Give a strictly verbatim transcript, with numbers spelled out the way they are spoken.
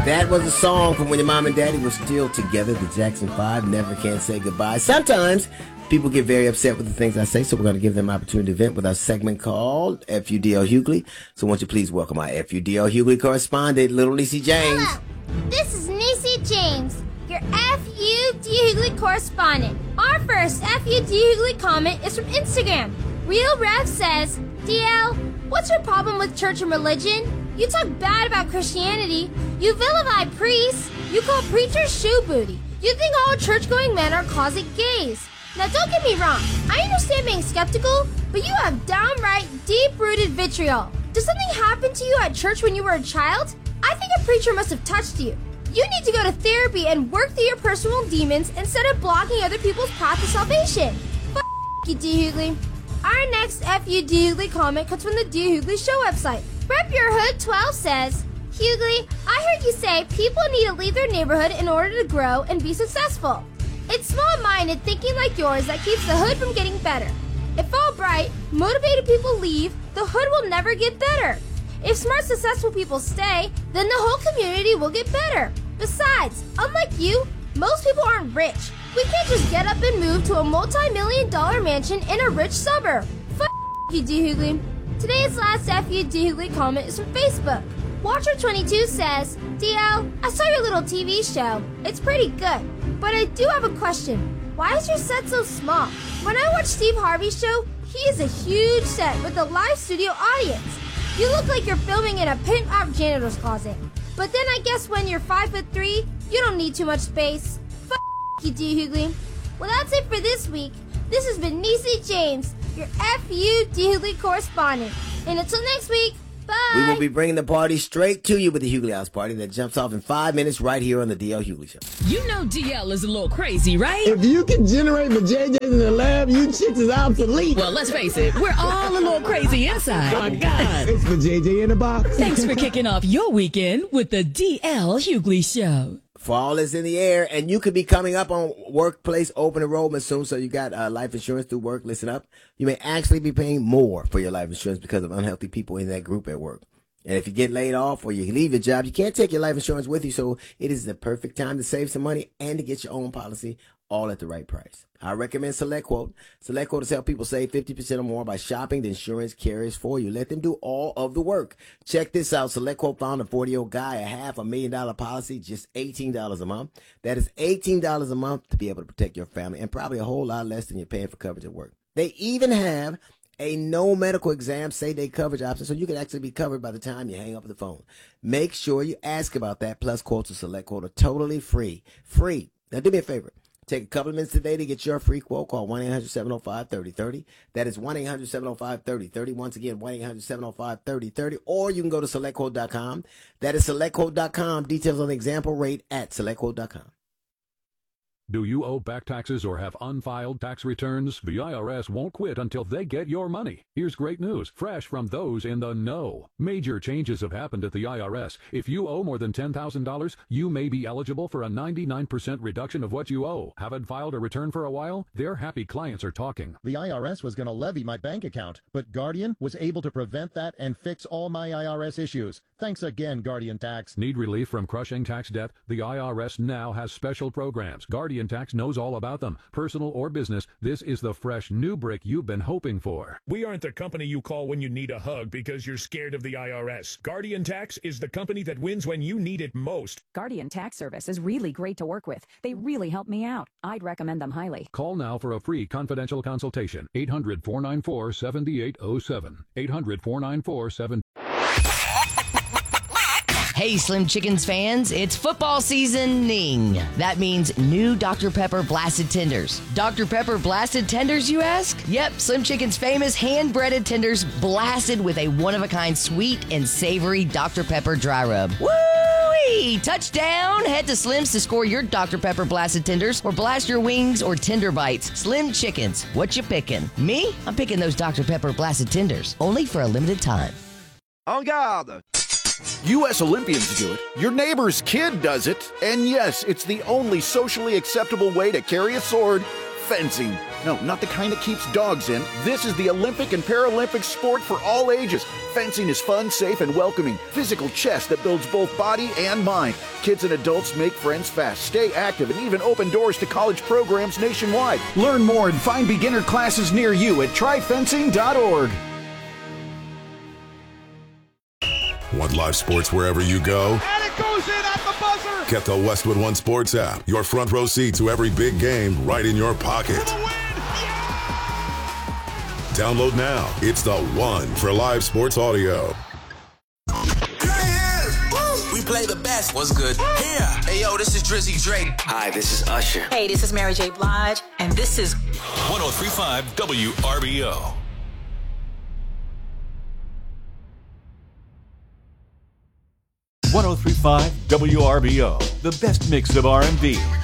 That was a song from when your mom and daddy were still together. The Jackson Five, Never Can Say Goodbye. Sometimes people get very upset with the things I say, so we're going to give them an opportunity to vent with our segment called F U D L Hughley. So won't you please welcome our F U D L Hughley correspondent, Little Niecy James. Hello, this is Niecy James, your F U D Hughley correspondent. Our first F U D Hughley comment is from Instagram. Real Rev says, D L, what's your problem with church and religion? You talk bad about Christianity. You vilify priests. You call preachers shoe booty. You think all church-going men are closet gays. Now, don't get me wrong. I understand being skeptical, but you have downright deep-rooted vitriol. Did something happen to you at church when you were a child? I think a preacher must have touched you. You need to go to therapy and work through your personal demons instead of blocking other people's path to salvation. F*** you, D. Hughley. Our next F U D Hughley comment comes from the D. Hughley Show website. Rep Your Hood twelve says, Hughley, I heard you say people need to leave their neighborhood in order to grow and be successful. It's small-minded thinking like yours that keeps the hood from getting better. If all bright, motivated people leave, the hood will never get better. If smart, successful people stay, then the whole community will get better. Besides, unlike you, most people aren't rich. We can't just get up and move to a multi-million dollar mansion in a rich suburb. F*** you, D. Hughley. Today's last F U D Hughley comment is from Facebook. Watcher twenty-two says, D L, I saw your little T V show. It's pretty good, but I do have a question. Why is your set so small? When I watch Steve Harvey's show, he is a huge set with a live studio audience. You look like you're filming in a pent-up janitor's closet. But then I guess when you're five foot three, you don't need too much space. F*** you, D. Hughley. Well, that's it for this week. This has been Niecy James, your F U D Hughley correspondent. And until next week, bye. We will be bringing the party straight to you with the Hughley House Party that jumps off in five minutes right here on the D L Hughley Show. You know D L is a little crazy, right? If you can generate for J J's in the lab, you chicks is obsolete. Well, let's face it, we're all a little crazy inside. Oh, my God. It's for J J in the box. Thanks for kicking off your weekend with the D L Hughley Show. Fall is in the air, and you could be coming up on workplace open enrollment soon, so you got uh, life insurance through work. Listen up. You may actually be paying more for your life insurance because of unhealthy people in that group at work. And if you get laid off or you leave your job, you can't take your life insurance with you, so it is the perfect time to save some money and to get your own policy, all at the right price. I recommend SelectQuote. SelectQuote has helped people save fifty percent or more by shopping the insurance carriers for you. Let them do all of the work. Check this out. SelectQuote found a forty-year-old guy a half a million dollar policy, just eighteen dollars a month. That is eighteen dollars a month to be able to protect your family and probably a whole lot less than you're paying for coverage at work. They even have a no medical exam say they coverage option, so you can actually be covered by the time you hang up the phone. Make sure you ask about that. Plus, quotes to SelectQuote are totally free. Free. Now, do me a favor. Take a couple of minutes today to get your free quote. Call one eight hundred seven oh five three oh three oh. That is one eight hundred seven oh five three oh three oh. Once again, one eight hundred seven oh five three oh three oh. Or you can go to select quote dot com. That is select quote dot com. Details on the example rate at select quote dot com. Do you owe back taxes or have unfiled tax returns? The I R S won't quit until they get your money. Here's great news, fresh from those in the know. Major changes have happened at the I R S. If you owe more than ten thousand dollars, you may be eligible for a ninety-nine percent reduction of what you owe. Haven't filed a return for a while? Their happy clients are talking. The I R S was going to levy my bank account, but Guardian was able to prevent that and fix all my I R S issues. Thanks again, Guardian Tax. Need relief from crushing tax debt? The I R S now has special programs. Guardian Tax knows all about them. Personal or business, this is the fresh new brick you've been hoping for. We aren't the company you call when you need a hug because you're scared of the I R S. Guardian Tax is the company that wins when you need it most. Guardian Tax Service is really great to work with. They really help me out. I'd recommend them highly. Call now for a free confidential consultation. eight hundred four nine four seven eight zero seven. eight hundred four nine four seven. Hey, Slim Chickens fans, it's football seasoning. That means new Doctor Pepper Blasted Tenders. Doctor Pepper Blasted Tenders, you ask? Yep, Slim Chicken's famous hand-breaded tenders blasted with a one-of-a-kind sweet and savory Doctor Pepper dry rub. Woo-wee! Touchdown! Head to Slim's to score your Doctor Pepper Blasted Tenders or blast your wings or tender bites. Slim Chickens, what you picking? Me? I'm picking those Doctor Pepper Blasted Tenders, only for a limited time. En garde! U S Olympians do it, your neighbor's kid does it, and yes, it's the only socially acceptable way to carry a sword, fencing. No, not the kind that keeps dogs in. This is the Olympic and Paralympic sport for all ages. Fencing is fun, safe, and welcoming. Physical chess that builds both body and mind. Kids and adults make friends fast, stay active, and even open doors to college programs nationwide. Learn more and find beginner classes near you at try fencing dot org. Want live sports wherever you go? And it goes in at the buzzer! Get the Westwood One Sports app. Your front row seat to every big game right in your pocket. For the win! Yeah! Download now. It's the one for live sports audio. We play the best. What's good? Here. Hey, yo, this is Drizzy Drake. Hi, this is Usher. Hey, this is Mary J. Blige, and this is one oh three point five W R B O. one oh three point five W R B O, the best mix of R and B,